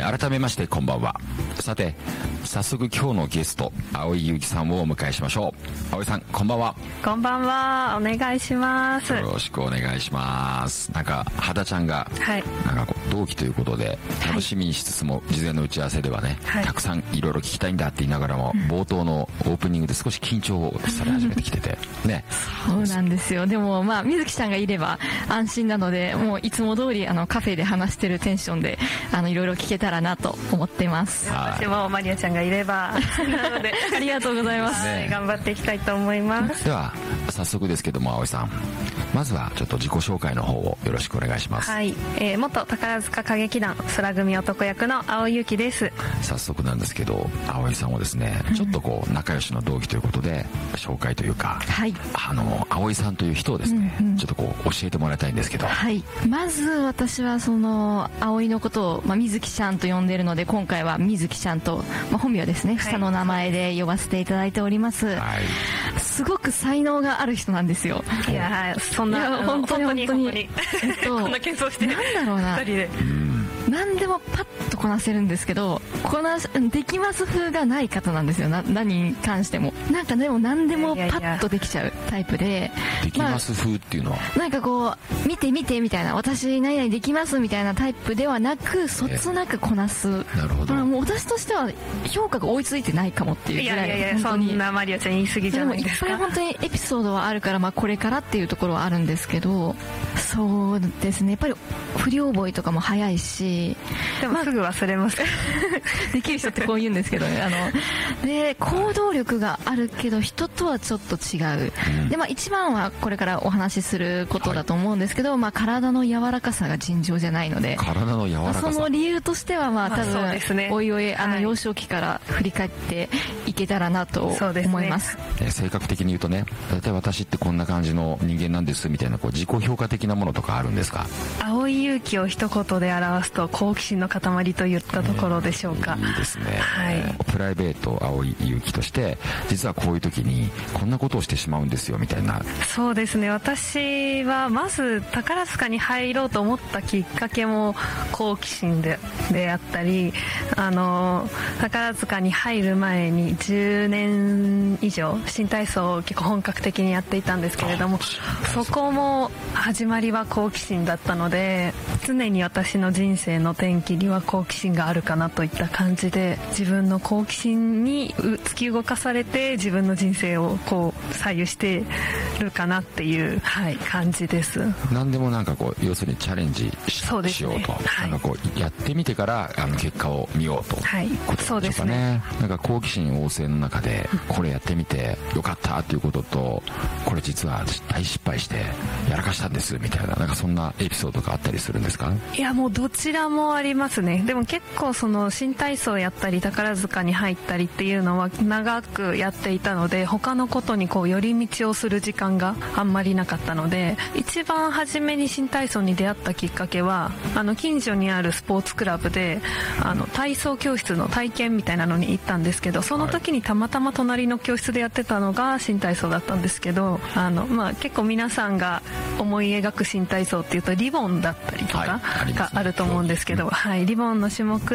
改めましてこんばんは。さて早速今日のゲスト青井優希さんをお迎えしましょう。青井さんこんばんは。 こんばんは、お願いします。 よろしくお願いします。なんか肌ちゃんが、なんかこう同期ということで楽しみにしつつも、事前の打ち合わせではね、たくさんいろいろ聞きたいんだって言いながらも、冒頭のオープニングで少し緊張され始めてきててね。 そうなんですよ。でも水木さんがいれば安心なので、もういつも通りカフェで話してるテンションでいろいろ聞けたらなと思っています。 私もマリアちゃんがいればなのでありがとうございます、 頑張っていきたいと思います。 では早速ですけども、青井さんまずはちょっと自己紹介の方をよろしくお願いします。 はい、元宝塚歌劇団空組男役の青井優希です。 早速なんですけど、青井さんをですね、ちょっとこう仲良しの同期ということで紹介というか、青井さんという人をですね、ちょっとこう教えてもらいたいんですけど。 まず私はその青井のことを、水木ちゃんと呼んでいるので、今回は水木ちゃんと、本名ですね、下の名前で呼ばせていただいております。すごく才能がある人なんですよ。 いやそんな本当にこんな謙遜してなんだろうな、何でもパッとこなせるんですけど、できます風がない方なんですよ。何に関してもなんかでも何でもパッとできちゃうタイプで、 できます風っていうのは、 なんかこう見てみたいな、私何々できますみたいなタイプではなく、そつなくこなす。 なるほど。 もう私としては評価が追いついてないかもっていうぐらい。 いやそんなマリアちゃん言い過ぎじゃないですか。 でもいっぱい本当にエピソードはあるから、これからっていうところはあるんですけど、そうですね、やっぱり不良覚えとかも早いし、 でもすぐ忘れますできる人ってこう言うんですけどね、で行動力があるけど人とはちょっと違う、で一番はこれからお話しすることだと思うんですけど、体の柔らかさが尋常じゃないので、 体の柔らかさ、 その理由としては多分、おいおい幼少期から振り返っていけたらなと思います。 性格的に言うとね、大体私ってこんな感じの人間なんですみたいな、こう自己評価的なものとかあるんですか？ 青井優希を一言で表すと好奇心の塊といったところでしょうか。 いいですね、プライベート青井優希として実はこういう時にこんなことをしてしまうんですよみたいな。 そうですね、私はまず宝塚に入ろうと思ったきっかけも好奇心であったり、宝塚に入る前に10年以上新体操を結構本格的にやっていたんですけれども、そこも始まりは好奇心だったので、常に私の人生の転機には好奇心があるかなといった感じで、自分の好奇心に突き動かされて自分の人生をこう左右してるかなっていう、感じです。 何でもなんかこう要するにチャレンジ しようと、なんかこうやってみてから結果を見ようと、 そうですね。 なんか好奇心旺盛の中でこれやってみてよかったっていうことと、これ実は大失敗してやらかしたんですみたいな、なんかそんなエピソードがあったりするんですか？ いやもうどちらもありますね。でも結構その新体操やったり宝塚に入ったりっていうのは長くやっていたので、他のことにこう寄り道をする時間があんまりなかったので、一番初めに新体操に出会ったきっかけは近所にあるスポーツクラブで体操教室の体験みたいなのに行ったんですけど、その時にたまたま隣の教室でやってたのが新体操だったんですけど、結構皆さんが思い描く新体操っていうとリボンだったりとかがあると思うんですけど、リボンの種目